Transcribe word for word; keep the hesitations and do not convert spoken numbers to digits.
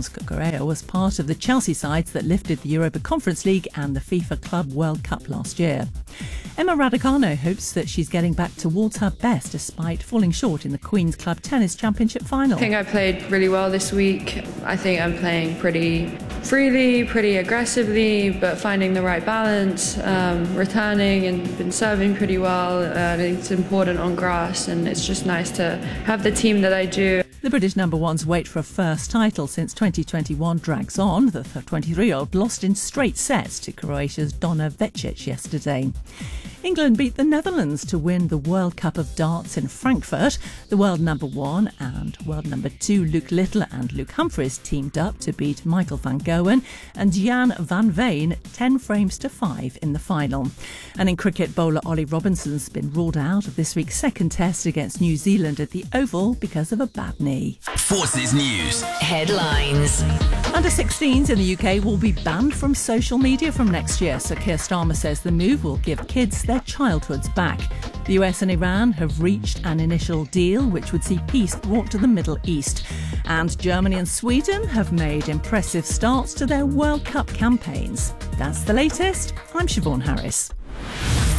Bronze. Cucurella was part of the Chelsea sides that lifted the Europa Conference League and the FIFA Club World Cup last year. Emma Raducanu hopes that she's getting back towards her best despite falling short in the Queen's Club Tennis Championship final. I think I played really well this week. I think I'm playing pretty freely, pretty aggressively, but finding the right balance, um, returning and been serving pretty well. Uh, I think it's important on grass, and it's just nice to have the team that I do. The British number one's wait for a first title since twenty twenty-one drags on. The twenty-three-year-old lost in straight sets to Croatia's Donna Vekic yesterday. England beat the Netherlands to win the World Cup of Darts in Frankfurt. The world number one and world number two Luke Little and Luke Humphries teamed up to beat Michael van Gerwen and Jan van Veen ten frames to five in the final. And in cricket, bowler Ollie Robinson's been ruled out of this week's second test against New Zealand at the Oval because of a bad knee. Forces News Headlines. Under sixteens in the U K will be banned from social media from next year. Sir Keir Starmer says the move will give kids their childhoods back. The U S and Iran have reached an initial deal which would see peace brought to the Middle East. And Germany and Sweden have made impressive starts to their World Cup campaigns. That's the latest. I'm Siobhan Harris.